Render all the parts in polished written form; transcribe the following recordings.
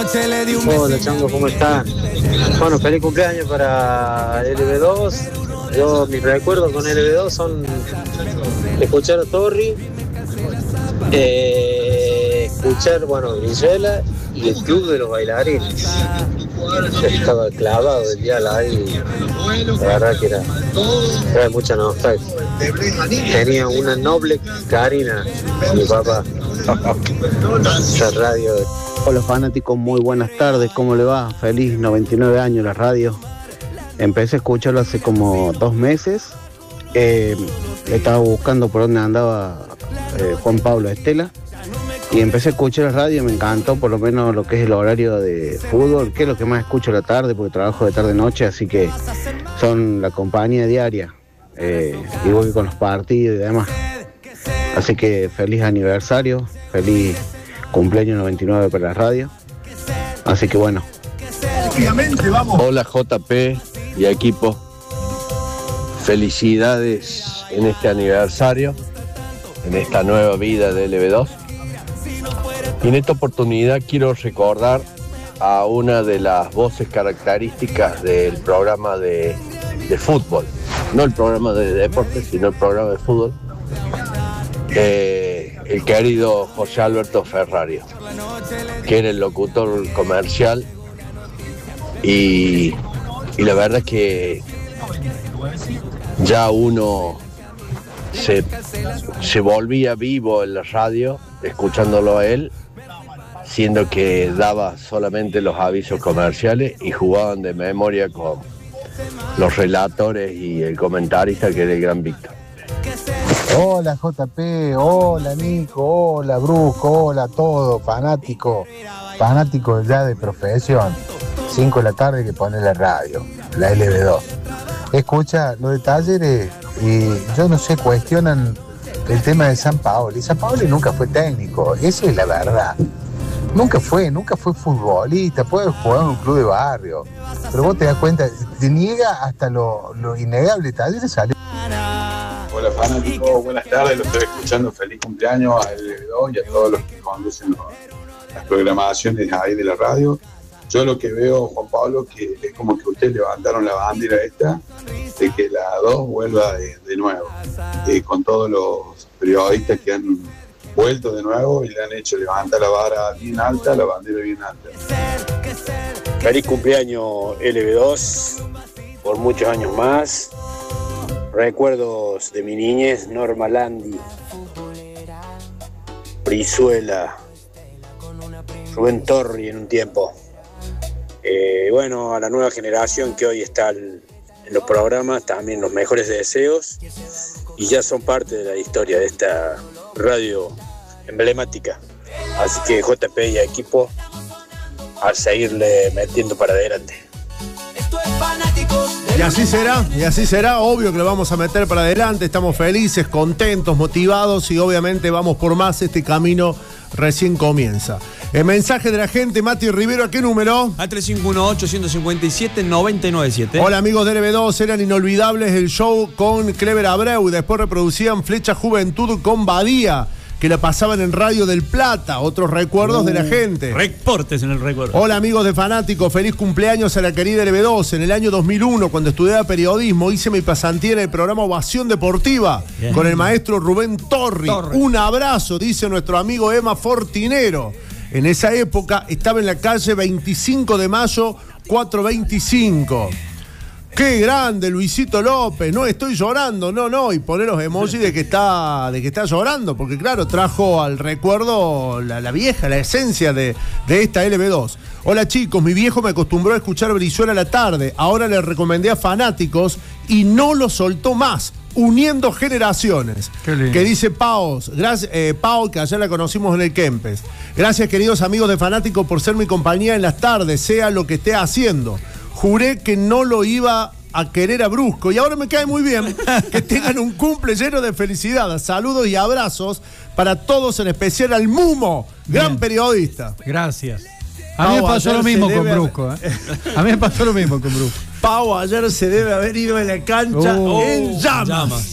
Hola Chango, ¿cómo están? Bueno, feliz cumpleaños para LB2. Mis recuerdos con LB2 son escuchar a Torri, escuchar, Visuela y el Club de los Bailarines. Estaba clavado el día ahí, la verdad que era mucha nostalgia. Tenía una noble Karina, mi papá. Esa radio. Hola fanáticos, muy buenas tardes, ¿cómo le va? Feliz 99 años la radio. Empecé a escucharlo hace como 2 meses. Estaba buscando por dónde andaba Juan Pablo Estela. Y empecé a escuchar la radio y me encantó, por lo menos lo que es el horario de fútbol, que es lo que más escucho a la tarde, porque trabajo de tarde-noche, así que son la compañía diaria, igual que con los partidos y demás. Así que feliz aniversario, feliz cumpleaños 99 para la radio. Así que bueno. Hola JP y equipo, felicidades en este aniversario, en esta nueva vida de LB2. Y en esta oportunidad quiero recordar a una de las voces características del programa de fútbol. No el programa de deporte, sino el programa de fútbol. El querido José Alberto Ferrario, que era el locutor comercial. Y la verdad es que ya uno se volvía vivo en la radio escuchándolo a él, siendo que daba solamente los avisos comerciales y jugaban de memoria con los relatores y el comentarista, que era el gran Víctor. Hola JP, hola Nico, hola Brusco, hola todo, fanático ya de profesión. 5 de la tarde que pone la radio, la LB2. Escucha los de Talleres y yo no sé, cuestionan el tema de San Paoli. San Paoli nunca fue técnico, esa es la verdad. Nunca fue futbolista, puede jugar en un club de barrio. Pero vos te das cuenta, te niega hasta lo innegable. Talleres salió. Hola fanáticos, buenas tardes, lo estoy escuchando, feliz cumpleaños a LB2 y a todos los que conducen las programaciones ahí de la radio. Yo lo que veo, Juan Pablo, que es como que ustedes levantaron la bandera esta, de que la 2 vuelva de nuevo, con todos los periodistas que han vuelto de nuevo y le han hecho levantar la vara bien alta, la bandera bien alta. Feliz cumpleaños LB2, por muchos años más. Recuerdos de mi niñez, Norma Landi, Brizuela, Rubén Torri en un tiempo. Bueno, a la nueva generación que hoy está en los programas, también los mejores deseos, y ya son parte de la historia de esta radio emblemática. Así que JP y equipo, a seguirle metiendo para adelante. Y así será, obvio que lo vamos a meter para adelante. Estamos felices, contentos, motivados y obviamente vamos por más. Este camino recién comienza. El mensaje de la gente, Mati Rivero, ¿a qué número? Al 3518-157-997. Hola amigos de LB2, eran inolvidables el show con Clever Abreu, después reproducían Flecha Juventud con Badía, que la pasaban en Radio del Plata. Otros recuerdos de la gente. Reportes en el recuerdo. Hola amigos de Fanáticos, feliz cumpleaños a la querida LB2. En el año 2001, cuando estudiaba periodismo, hice mi pasantía en el programa Ovación Deportiva. Bien. Con el maestro Rubén Torri. Un abrazo, dice nuestro amigo Emma Fortinero. En esa época estaba en la calle 25 de mayo 425. ¡Qué grande, Luisito López! No estoy llorando, no. Y poner los emojis de que está llorando, porque claro, trajo al recuerdo la vieja, la esencia de esta LB2. Hola chicos, mi viejo me acostumbró a escuchar Brizuela a la tarde. Ahora le recomendé a Fanáticos y no lo soltó más. Uniendo generaciones. Qué lindo. Que dice Paos, gracias, Pao, que ayer la conocimos en el Kempes. Gracias, queridos amigos de Fanáticos, por ser mi compañía en las tardes, sea lo que esté haciendo. Juré que no lo iba a querer a Brusco y ahora me cae muy bien. Que tengan un cumple lleno de felicidad. Saludos y abrazos para todos, en especial al Mumo, gran periodista. Gracias. A mí me pasó lo mismo con Brusco. A mí me pasó lo mismo con Brusco. Pau ayer se debe haber ido a la cancha en llamas.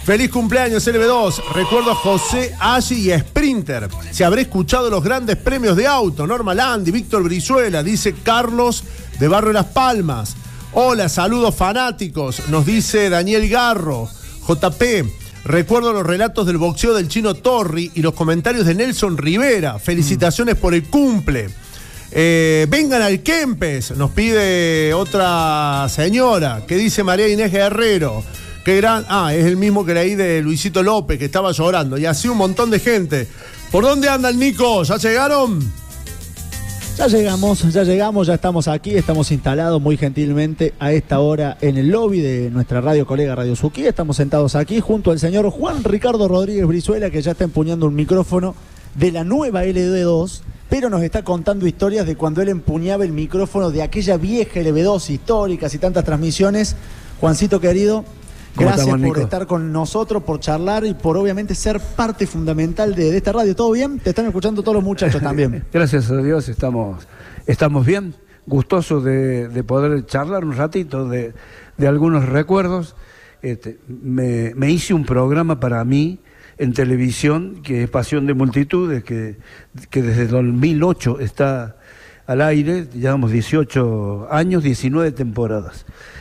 Feliz cumpleaños, LB2. Recuerdo a José, Aggi y a Sprinter. Se habré escuchado los grandes premios de auto. Norma Landi, Víctor Brizuela, dice Carlos de Barrio Las Palmas. Hola, saludos fanáticos, nos dice Daniel Garro. JP, recuerdo los relatos del boxeo del Chino Torri y los comentarios de Nelson Rivera. Felicitaciones por el cumple. Vengan al Kempes, nos pide otra señora. ¿Qué dice María Inés Guerrero? Qué gran. Es el mismo que leí de Luisito López, que estaba llorando. Y así un montón de gente. ¿Por dónde andan, Nico? ¿Ya llegaron? Ya llegamos, ya estamos aquí, estamos instalados muy gentilmente a esta hora en el lobby de nuestra radio colega Radio Suquí. Estamos sentados aquí junto al señor Juan Ricardo Rodríguez Brizuela, que ya está empuñando un micrófono de la nueva LB2, pero nos está contando historias de cuando él empuñaba el micrófono de aquella vieja LB2 históricas y tantas transmisiones. Juancito querido, gracias por estar con nosotros, por charlar y por obviamente ser parte fundamental de esta radio. ¿Todo bien? Te están escuchando todos los muchachos también. Gracias a Dios estamos bien, gustosos de poder charlar un ratito de algunos recuerdos. Me hice un programa para mí en televisión que es Pasión de Multitudes, que desde 2008 está al aire. Llevamos 18 años, 19 temporadas.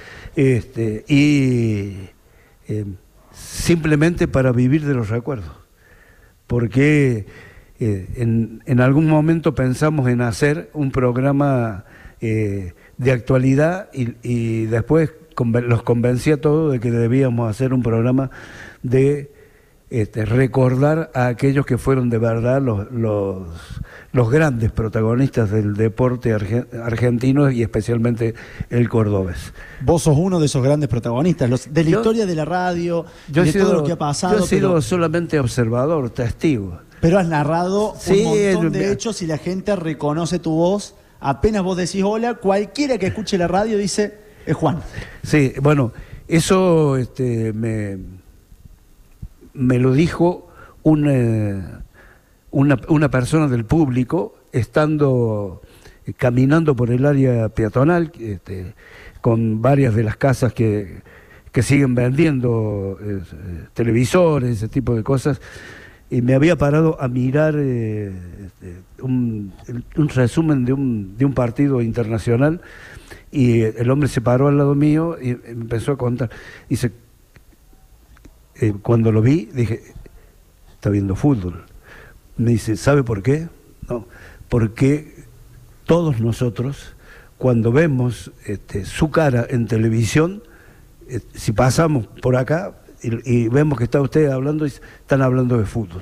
Simplemente para vivir de los recuerdos, porque en algún momento pensamos en hacer un programa de actualidad y después los convencí a todos de que debíamos hacer un programa de recordar a aquellos que fueron de verdad los grandes protagonistas del deporte argentino y especialmente el cordobés. Vos sos uno de esos grandes protagonistas, de la historia de la radio, de todo lo que ha pasado. Yo he sido solamente observador, testigo. Pero has narrado un montón de hechos y la gente reconoce tu voz. Apenas vos decís hola, cualquiera que escuche la radio dice, es Juan. Sí, bueno, eso me lo dijo una persona del público caminando por el área peatonal con varias de las casas que siguen vendiendo televisores, ese tipo de cosas, y me había parado a mirar un resumen de un partido internacional, y el hombre se paró al lado mío y empezó a contar. Dice, cuando lo vi, dije, está viendo fútbol. Me dice, ¿sabe por qué? No, porque todos nosotros, cuando vemos su cara en televisión, si pasamos por acá y vemos que está usted hablando, están hablando de fútbol.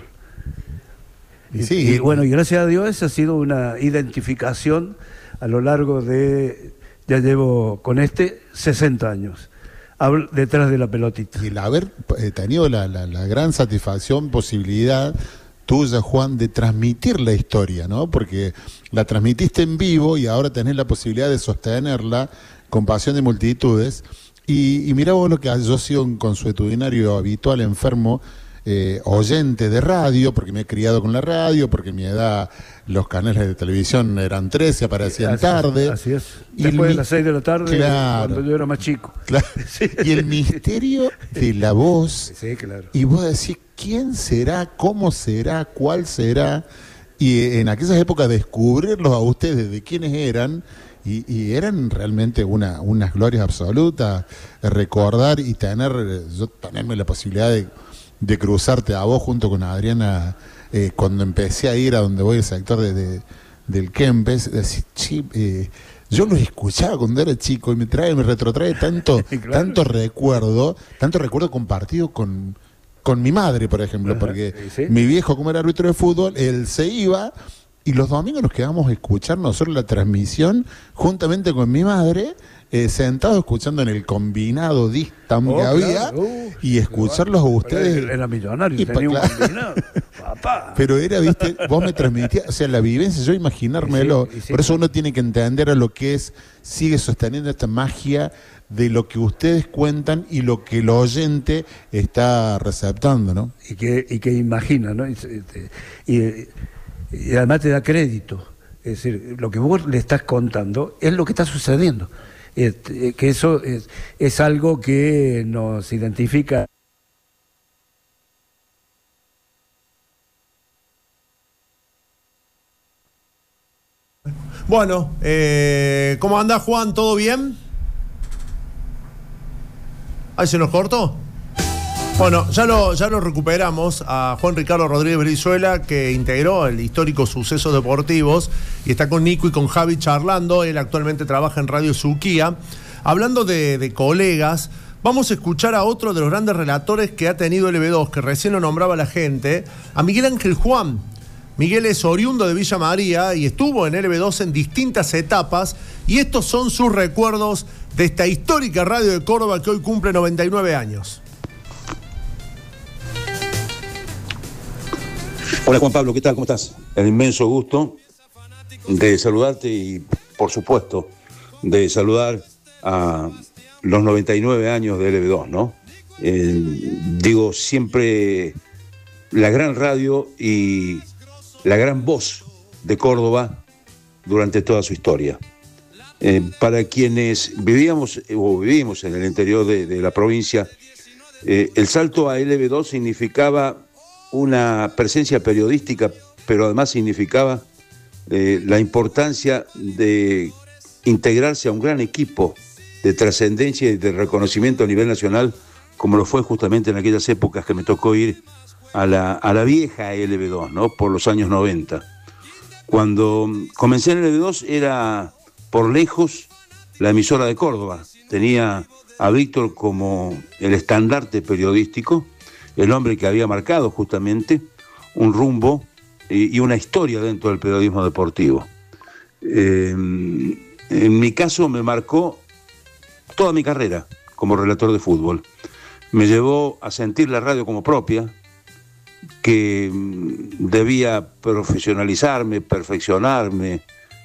Y bueno, y gracias a Dios esa ha sido una identificación a lo largo de, ya llevo con 60 años. Detrás de la pelotita. Y el haber tenido la gran satisfacción, posibilidad tuya, Juan, de transmitir la historia, ¿no? Porque la transmitiste en vivo y ahora tenés la posibilidad de sostenerla con Pasión de Multitudes. Y mirá vos lo que yo he sido un consuetudinario habitual, enfermo, oyente de radio, porque me he criado con la radio, porque en mi edad los canales de televisión eran 13, aparecían tarde. Así es. Después de las 6 de la tarde, cuando yo era más chico. Claro. Sí. Y el misterio de la voz. Sí, claro. Y vos decís, ¿quién será? ¿Cómo será? ¿Cuál será? Y en aquellas épocas descubrirlos a ustedes de quiénes eran, y eran realmente unas glorias absolutas, recordar y tenerme la posibilidad de cruzarte a vos junto con Adriana, cuando empecé a ir a donde voy, el sector del Kempes, decir, yo los escuchaba cuando era chico y me retrotrae tanto, claro, tanto recuerdo compartido con mi madre, por ejemplo, porque mi viejo, como era árbitro de fútbol, él se iba y los domingos nos quedábamos a escuchar nosotros la transmisión juntamente con mi madre, sentados escuchando en el combinado Distam que había, y escucharlos a ustedes. Era millonario, tenía un combinado. Papá. Pero era, viste, vos me transmitías, o sea, la vivencia, yo imaginármelo, por eso uno tiene que entender a lo que sigue sosteniendo esta magia de lo que ustedes cuentan y lo que el oyente está receptando, ¿no? Y que imagina, ¿no? Y además te da crédito. Es decir, lo que vos le estás contando es lo que está sucediendo. Que eso es algo que nos identifica Bueno, ¿cómo anda Juan? ¿Todo bien? Ahí se nos cortó. Bueno, ya lo recuperamos a Juan Ricardo Rodríguez Brizuela, que integró el histórico Sucesos Deportivos y está con Nico y con Javi charlando. Él actualmente trabaja en Radio Suquía. Hablando de colegas, vamos a escuchar a otro de los grandes relatores que ha tenido LB2, que recién lo nombraba la gente, a Miguel Ángel Juan. Miguel es oriundo de Villa María y estuvo en LB2 en distintas etapas, y estos son sus recuerdos de esta histórica radio de Córdoba que hoy cumple 99 años. Hola Juan Pablo, ¿qué tal? ¿Cómo estás? El inmenso gusto de saludarte y, por supuesto, de saludar a los 99 años de LB2, ¿no? Digo siempre la gran radio y la gran voz de Córdoba durante toda su historia. Para quienes vivimos en el interior de la provincia, el salto a LB2 significaba una presencia periodística, pero además significaba la importancia de integrarse a un gran equipo de trascendencia y de reconocimiento a nivel nacional, como lo fue justamente en aquellas épocas que me tocó ir a la vieja LB2, ¿no? Por los años 90. Cuando comencé en LB2 era por lejos la emisora de Córdoba. Tenía a Víctor como el estandarte periodístico, el hombre que había marcado justamente un rumbo y una historia dentro del periodismo deportivo. En mi caso me marcó toda mi carrera como relator de fútbol. Me llevó a sentir la radio como propia, que debía profesionalizarme, perfeccionarme.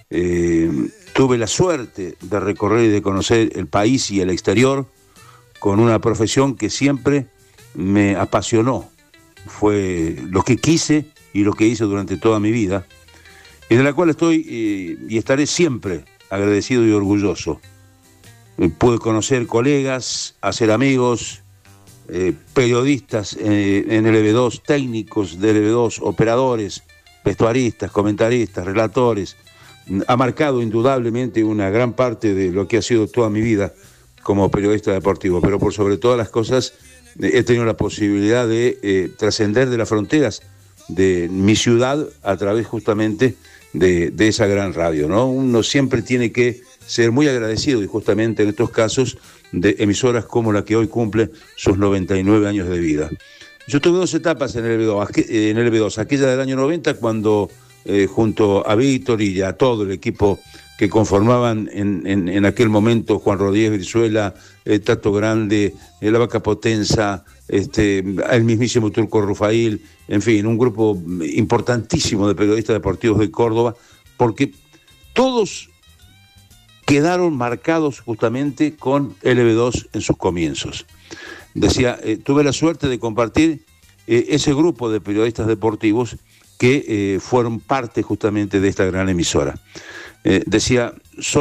Tuve la suerte de recorrer y de conocer el país y el exterior con una profesión que siempre me apasionó. Fue lo que quise y lo que hice durante toda mi vida, y de la cual estoy y estaré siempre agradecido y orgulloso. Pude conocer colegas, hacer amigos, periodistas en LB2, técnicos de LB2, operadores, vestuaristas, comentaristas, relatores. Ha marcado indudablemente una gran parte de lo que ha sido toda mi vida como periodista deportivo, pero por sobre todas las cosas he tenido la posibilidad de trascender de las fronteras de mi ciudad a través justamente de esa gran radio, ¿no? Uno siempre tiene que ser muy agradecido, y justamente en estos casos de emisoras como la que hoy cumple sus 99 años de vida. Yo tuve dos etapas en el LB2, aquella del año 90 cuando junto a Víctor y a todo el equipo que conformaban en aquel momento Juan Rodríguez Brizuela, Tato Grande, la Vaca Potenza, el mismísimo Turco Rufail, en fin, un grupo importantísimo de periodistas deportivos de Córdoba, porque todos quedaron marcados justamente con LB2 en sus comienzos. Decía, tuve la suerte de compartir ese grupo de periodistas deportivos que fueron parte justamente de esta gran emisora. Decía,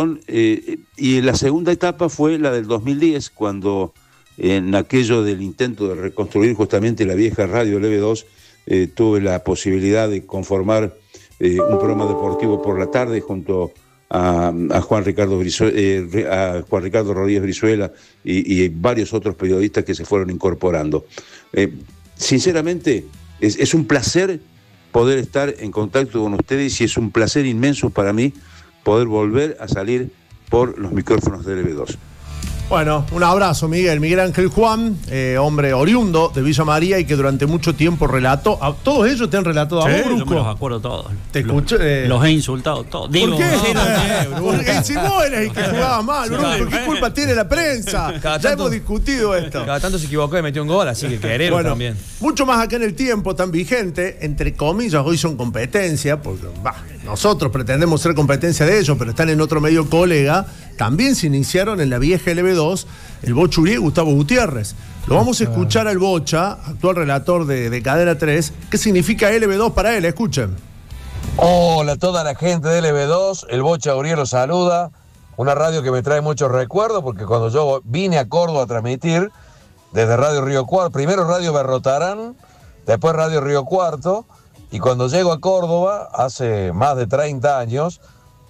y la segunda etapa fue la del 2010, cuando en aquello del intento de reconstruir justamente la vieja radio LB2, tuve la posibilidad de conformar un programa deportivo por la tarde junto a Juan Ricardo Rodríguez Brizuela y varios otros periodistas que se fueron incorporando. Sinceramente, es un placer poder estar en contacto con ustedes, y es un placer inmenso para mí poder volver a salir por los micrófonos de LB2. Bueno, un abrazo, Miguel. Miguel Ángel Juan, hombre oriundo de Villa María y que durante mucho tiempo relató. ¿Todos ellos te han relatado a vos, Brusco? Yo me los acuerdo todos. Te escuché. Los he insultado todos. ¿Por qué? Porque si vos eras el que jugaba mal, Brusco. ¿Qué culpa tiene la prensa? Ya hemos discutido esto. Cada tanto se equivocó y metió un gol, así que quererlo también. Mucho más acá en el tiempo, tan vigente, entre comillas, hoy son competencia, porque nosotros pretendemos ser competencia de ellos, pero están en otro medio colega. También se iniciaron en la vieja LB2 el Bocha Urié y Gustavo Gutiérrez. Lo vamos a escuchar al Bocha, actual relator de Cadena 3. ¿Qué significa LB2 para él? Escuchen. Hola a toda la gente de LB2, el Bocha Urié los saluda. Una radio que me trae muchos recuerdos, porque cuando yo vine a Córdoba a transmitir desde Radio Río Cuarto, primero Radio Berrotarán, después Radio Río Cuarto, y cuando llego a Córdoba, hace más de 30 años,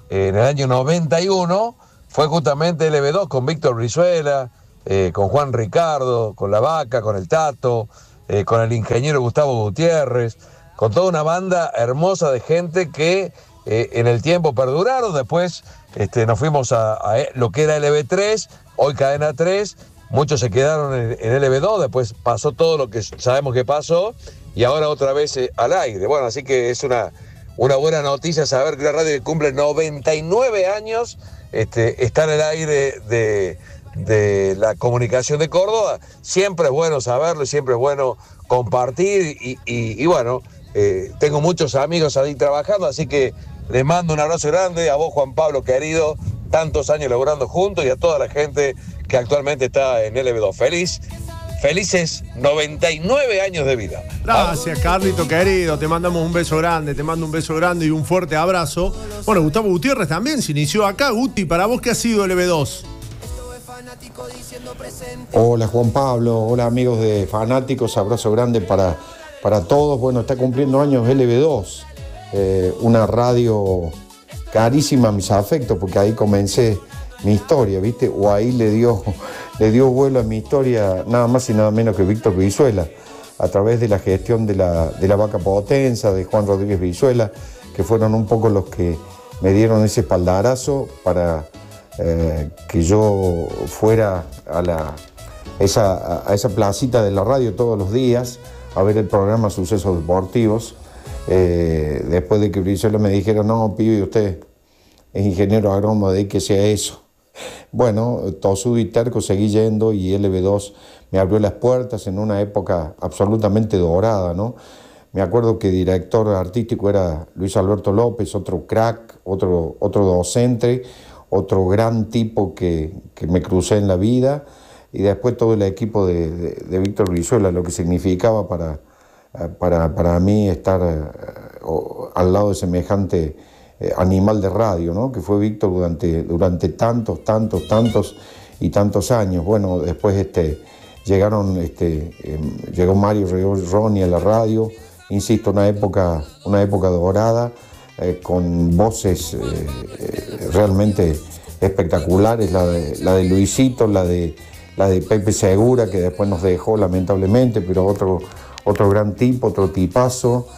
en el año 91 fue justamente LB2 con Víctor Brizuela, con Juan Ricardo, con La Vaca, con el Tato, con el ingeniero Gustavo Gutiérrez, con toda una banda hermosa de gente que en el tiempo perduraron. Después nos fuimos a lo que era LB3, hoy Cadena 3, muchos se quedaron en LB2, después pasó todo lo que sabemos que pasó y ahora otra vez al aire. Bueno, así que es una buena noticia saber que la radio que cumple 99 años está en el aire de la comunicación de Córdoba. Siempre es bueno saberlo, siempre es bueno compartir y bueno, tengo muchos amigos ahí trabajando, así que les mando un abrazo grande a vos, Juan Pablo, querido, tantos años laburando juntos, y a toda la gente que actualmente está en LB2. Felices 99 años de vida. Gracias, Carlito, querido. Te mandamos un beso grande, te mando un beso grande y un fuerte abrazo. Bueno, Gustavo Gutiérrez también se inició acá. Guti, ¿para vos qué ha sido LB2? Hola, Juan Pablo. Hola, amigos de Fanáticos. Abrazo grande para todos. Bueno, está cumpliendo años LB2. Una radio carísima a mis afectos, porque ahí comencé mi historia, ¿viste? O ahí le dio vuelo a mi historia nada más y nada menos que Víctor Brizuela, a través de la gestión de la Vaca Potenza, de Juan Rodríguez Brizuela, que fueron un poco los que me dieron ese espaldarazo para que yo fuera a esa placita de la radio todos los días a ver el programa Sucesos Deportivos. Después de que Brizuela me dijera, no, pibe, usted es ingeniero agrónomo, dedíquese a eso. Bueno, tosudo y terco seguí yendo, y LB2 me abrió las puertas en una época absolutamente dorada, ¿no? Me acuerdo que director artístico era Luis Alberto López, otro crack, otro docente, otro gran tipo que me crucé en la vida, y después todo el equipo de Víctor Brizuela, lo que significaba para mí estar al lado de semejante animal de radio, ¿no? Que fue Víctor durante tantos y tantos años. Bueno, después llegó Mario Ronnie a la radio, insisto, una época dorada, con voces realmente espectaculares, la de Luisito, la de Pepe Segura, que después nos dejó lamentablemente, pero otro gran tipo, otro tipazo.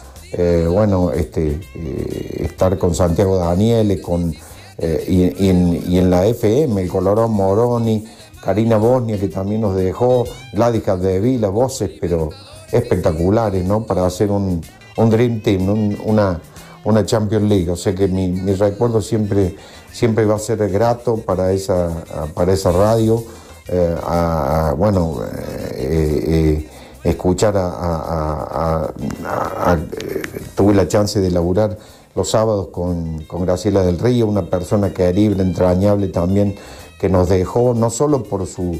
Estar con Santiago Daniele, y en la FM, el Colorado Moroni, Karina Bosnia, que también nos dejó, Gladys Capdevila, voces pero espectaculares, ¿no? Para hacer un Dream Team, una Champions League. O sea que mi recuerdo siempre va a ser grato para esa radio. Escuchar tuve la chance de laburar los sábados con Graciela del Río, una persona querible, entrañable también, que nos dejó no solo por su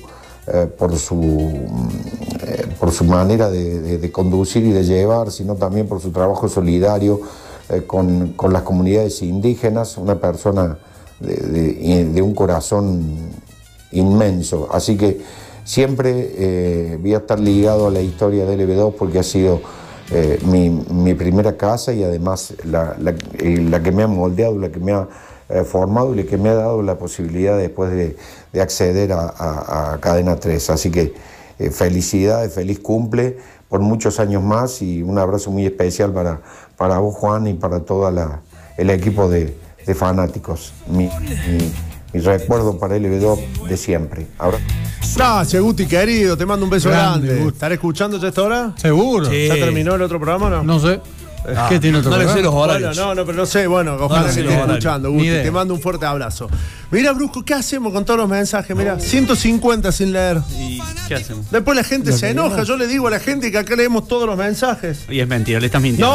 manera de conducir y de llevar, sino también por su trabajo solidario con las comunidades indígenas, una persona de un corazón inmenso. Así que siempre voy a estar ligado a la historia de LB2, porque ha sido mi primera casa, y además la que me ha moldeado, la que me ha formado y la que me ha dado la posibilidad después de acceder a Cadena 3. Así que felicidades, feliz cumple por muchos años más, y un abrazo muy especial para vos, Juan, y para todo el equipo de Fanáticos. Mi recuerdo para LB2 de siempre. Gracias, Guti, querido. Te mando un beso grande. ¿Estaré escuchando ya a esta hora? Seguro. Sí. ¿Ya terminó el otro programa o no? No sé. ¿Qué tiene otro programa? No le sé los horarios. Bueno, pero no sé. Bueno, ojalá que estés escuchando, Guti. Te mando un fuerte abrazo. Mira, Brusco, ¿qué hacemos con todos los mensajes? Mira, 150 sin leer. ¿Y qué hacemos? Después la gente se enoja. Yo le digo a la gente que acá leemos todos los mensajes. Y es mentira, le estás mintiendo.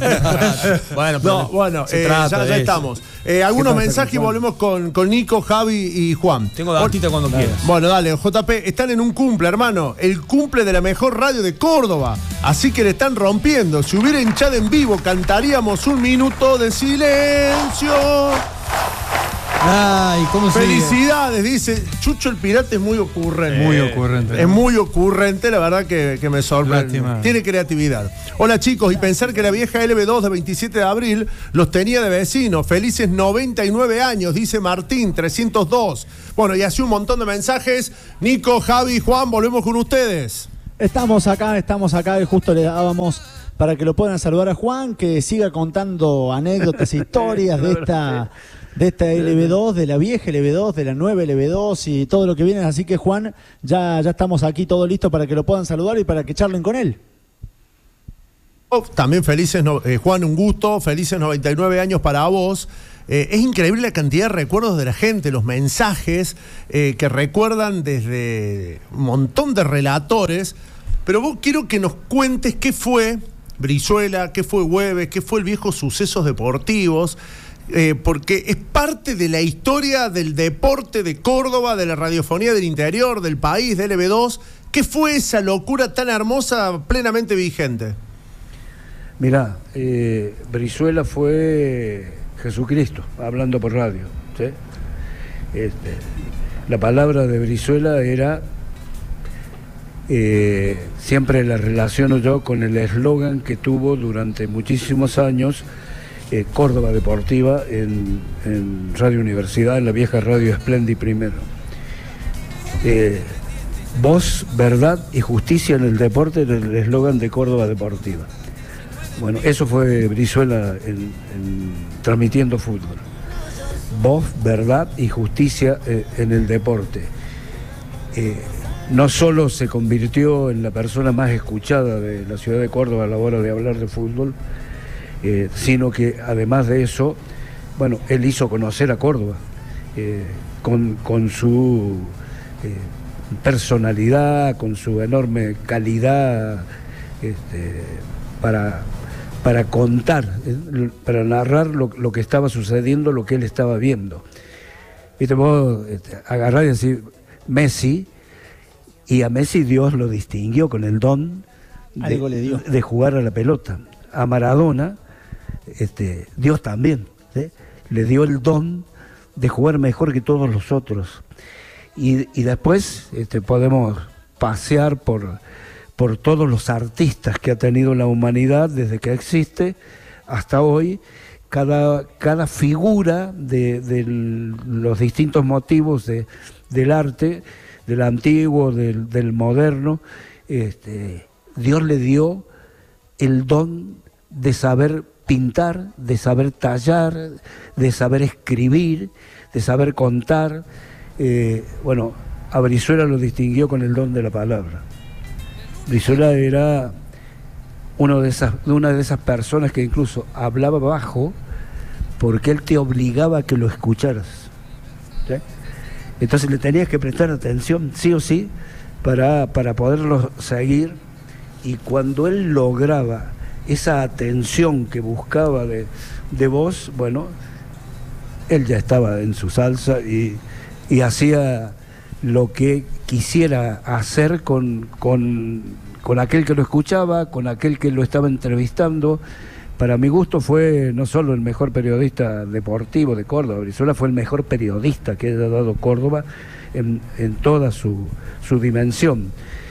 Ya estamos. Algunos mensajes y volvemos con Nico, Javi y Juan. Tengo datita cuando quieras. Bueno, dale, JP, están en un cumple, hermano. El cumple de la mejor radio de Córdoba. Así que le están rompiendo. Si hubiera hinchada en vivo, cantaríamos un minuto de silencio. Ay, ¿cómo se Felicidades, dice Chucho el Pirata, es muy ocurrente. Muy ocurrente. Es muy ocurrente, la verdad que me sorprende. Lástima. Tiene creatividad. Hola chicos, y pensar que la vieja LB2 de 27 de abril los tenía de vecinos. Felices 99 años, dice Martín, 302. Bueno, y así un montón de mensajes. Nico, Javi, Juan, volvemos con ustedes. Estamos acá y justo le dábamos para que lo puedan saludar a Juan, que siga contando anécdotas e historias de esta LB2, de la vieja LB2, de la nueva LB2 y todo lo que viene. Así que Juan, ya estamos aquí todo listo para que lo puedan saludar y para que charlen con él. También felices, Juan, un gusto, felices 99 años para vos. Es increíble la cantidad de recuerdos de la gente, los mensajes que recuerdan desde un montón de relatores, pero vos quiero que nos cuentes qué fue Brizuela, qué fue Güemes, qué fue el viejo Sucesos Deportivos, porque es parte de la historia del deporte de Córdoba, de la radiofonía del interior, del país, de LB2. ¿Qué fue esa locura tan hermosa, plenamente vigente? Mirá, Brizuela fue Jesucristo, hablando por radio, ¿sí? La palabra de Brizuela era, siempre la relaciono yo con el eslogan que tuvo durante muchísimos años Córdoba Deportiva en Radio Universidad, en la vieja Radio Esplendi primero. Voz, verdad y justicia en el deporte, era el eslogan de Córdoba Deportiva. Bueno, eso fue Brizuela transmitiendo fútbol. Voz, verdad y justicia en el deporte. No solo se convirtió en la persona más escuchada de la ciudad de Córdoba a la hora de hablar de fútbol, sino que además de eso, bueno, él hizo conocer a Córdoba con su personalidad, con su enorme calidad para contar, para narrar lo que estaba sucediendo, lo que él estaba viendo. Viste, vos agarrás y decís Messi, y a Messi Dios lo distinguió con el don de jugar a la pelota. A Maradona, Dios también, ¿sí? Le dio el don de jugar mejor que todos los otros. Y después podemos pasear por todos los artistas que ha tenido la humanidad desde que existe hasta hoy. Cada figura de los distintos motivos del arte, del antiguo, del moderno, Dios le dio el don de saber pintar, de saber tallar, de saber escribir, de saber contar. Bueno, a Brizuela lo distinguió con el don de la palabra. Brizuela era una de esas personas que incluso hablaba bajo porque él te obligaba a que lo escucharas, ¿sí? Entonces le tenías que prestar atención sí o sí para poderlo seguir, y cuando él lograba esa atención que buscaba de vos, bueno, él ya estaba en su salsa y hacía lo que quisiera hacer con aquel que lo escuchaba, con aquel que lo estaba entrevistando. Para mi gusto fue no solo el mejor periodista deportivo de Córdoba, Brizuela fue el mejor periodista que haya dado Córdoba en toda su dimensión.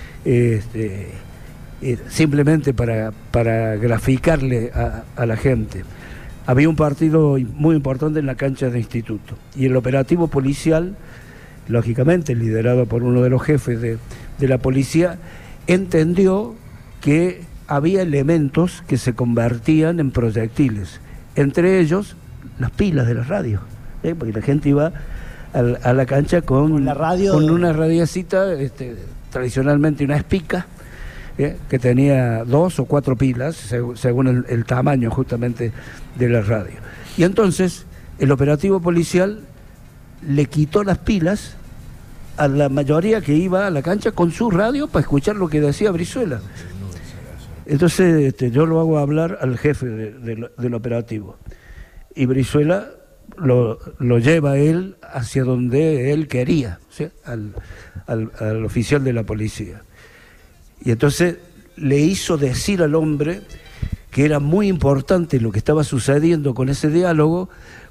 Simplemente para graficarle a la gente. Había un partido muy importante en la cancha de Instituto, y el operativo policial, lógicamente liderado por uno de los jefes de la policía, entendió que había elementos que se convertían en proyectiles, entre ellos las pilas de la radio, porque la gente iba a la cancha con una radiecita, tradicionalmente una espica, que tenía 2 o 4 pilas, según el tamaño justamente de la radio. Y entonces el operativo policial le quitó las pilas a la mayoría que iba a la cancha con su radio para escuchar lo que decía Brizuela. Entonces yo lo hago hablar al jefe del operativo, y Brizuela lo lleva a él hacia donde él quería, ¿sí? al oficial de la policía. Y entonces le hizo decir al hombre que era muy importante lo que estaba sucediendo con ese diálogo,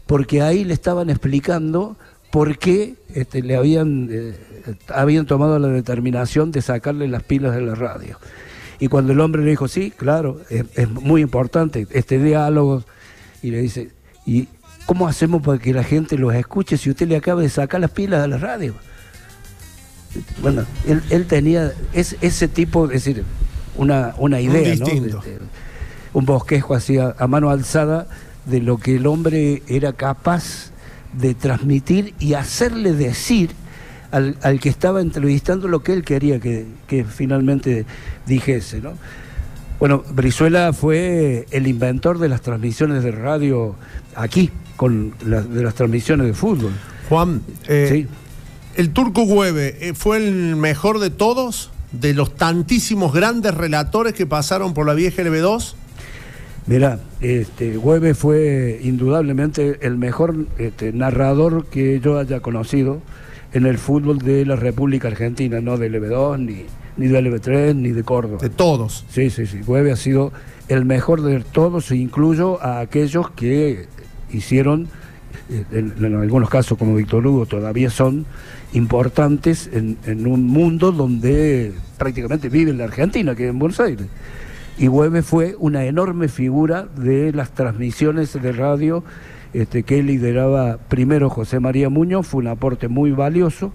porque ahí le estaban explicando por qué le habían tomado la determinación de sacarle las pilas de la radio. Y cuando el hombre le dijo, sí, claro, es muy importante este diálogo, y le dice, ¿y cómo hacemos para que la gente los escuche si usted le acaba de sacar las pilas a la radio? Bueno, él tenía ese tipo, es decir, una idea, ¿no? Un bosquejo así a mano alzada de lo que el hombre era capaz de transmitir y hacerle decir al que estaba entrevistando lo que él quería que finalmente dijese, ¿no? Bueno, Brizuela fue el inventor de las transmisiones de radio aquí, de las transmisiones de fútbol. Juan, sí. ¿El Turco Güeve fue el mejor de todos, de los tantísimos grandes relatores que pasaron por la vieja LB2? Mirá, Güeve fue indudablemente el mejor narrador que yo haya conocido en el fútbol de la República Argentina, no de LB2, ni de LB3, ni de Córdoba. De todos. Sí. Güeve ha sido el mejor de todos, e incluyo a aquellos que hicieron, en algunos casos como Víctor Hugo, todavía son importantes en un mundo donde prácticamente vive en la Argentina, que es en Buenos Aires. Y Güeve fue una enorme figura de las transmisiones de radio que lideraba primero José María Muñoz. Fue un aporte muy valioso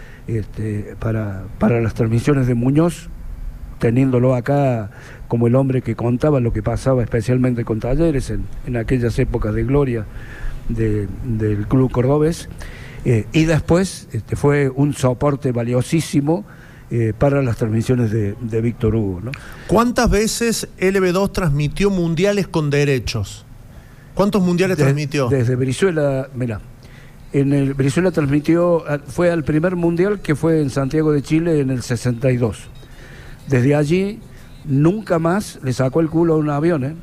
para las transmisiones de Muñoz, teniéndolo acá como el hombre que contaba lo que pasaba especialmente con Talleres en aquellas épocas de gloria del club cordobés, y después fue un soporte valiosísimo para las transmisiones de Víctor Hugo, ¿no? ¿Cuántas veces LB2 transmitió mundiales con derechos? ¿Cuántos mundiales transmitió? Desde Brizuela, mirá, Brizuela transmitió, fue al primer mundial, que fue en Santiago de Chile en el 62. Desde allí nunca más le sacó el culo a un avión,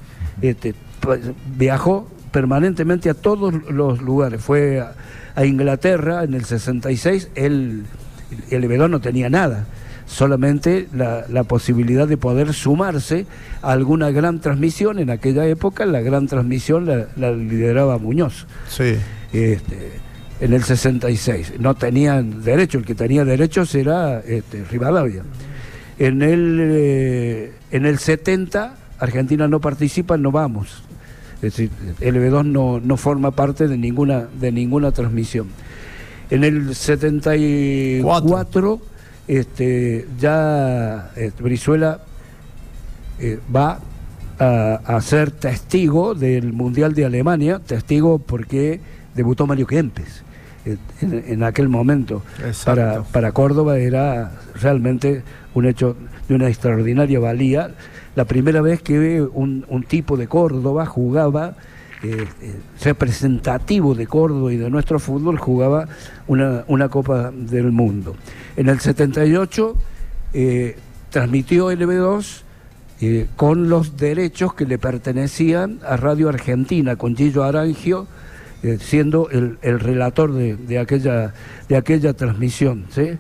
viajó permanentemente a todos los lugares. Fue a Inglaterra en el 66, el LB2 no tenía nada, solamente la posibilidad de poder sumarse a alguna gran transmisión. En aquella época la gran transmisión la lideraba Muñoz. Sí. En el 66 no tenían derecho, el que tenía derechos era Rivadavia. En el 70 Argentina no participa, no vamos. Es decir, LB2 no forma parte de ninguna transmisión. En el 74 ya Brizuela va a ser testigo del Mundial de Alemania, testigo porque debutó Mario Kempes en aquel momento. Para Córdoba era realmente un hecho de una extraordinaria valía. La primera vez que un tipo de Córdoba jugaba, representativo de Córdoba y de nuestro fútbol, jugaba una Copa del Mundo. En el 78 transmitió LB2 con los derechos que le pertenecían a Radio Argentina, con Gillo Arangio siendo el relator de aquella transmisión, ¿sí?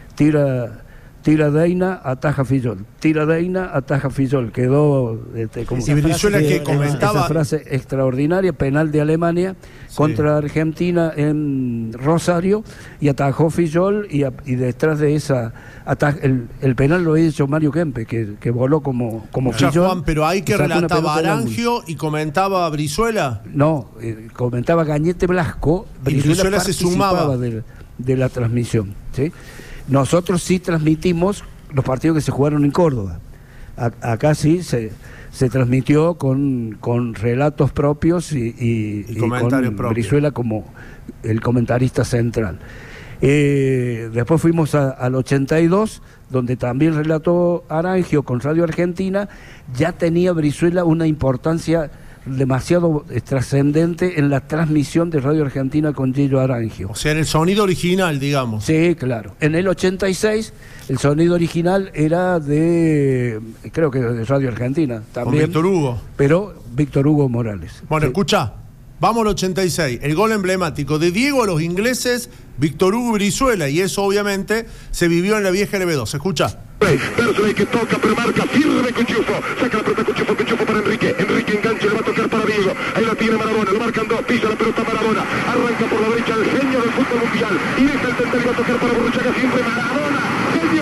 Tira Deina, ataja Fillol. Tira Deina, ataja Fillol. Quedó como y Brizuela que comentaba esa frase extraordinaria, penal de Alemania contra Argentina en Rosario, y atajó Fillol, y detrás de esa el penal lo había hecho Mario Kempe, que voló como Fillol. Juan, pero ahí que relataba Arangio y comentaba Brizuela. No, comentaba Gañete Blasco. Brizuela se sumaba de la transmisión, ¿sí? Nosotros sí transmitimos los partidos que se jugaron en Córdoba. Acá sí se transmitió con relatos propios y con Brizuela como el comentarista central. Después fuimos al 82, donde también relató Arangio con Radio Argentina. Ya tenía Brizuela una importancia demasiado trascendente en la transmisión de Radio Argentina con Gillo Arangio. O sea, en el sonido original, digamos. Sí, claro. En el 86 el sonido original era creo que de Radio Argentina también. Con Víctor Hugo. Pero Víctor Hugo Morales. Bueno, escucha, vamos al 86. El gol emblemático de Diego a los ingleses, Víctor Hugo y Brizuela, y eso obviamente se vivió en la vieja LB2. Escucha. Persley que toca, pero marca firme Cuchufo. Saca la pelota Cuchufo para Enrique. Enrique engancha, le va a tocar para Diego. Ahí la tiene Maradona, lo marcan dos, pisa la pelota Maradona. Arranca por la derecha el genio del fútbol mundial. Y deja el centro y va a tocar para Burruchaga, siempre Maradona. Genio,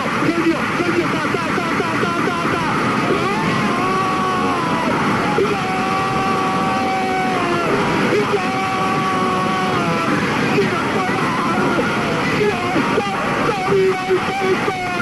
¡Viva el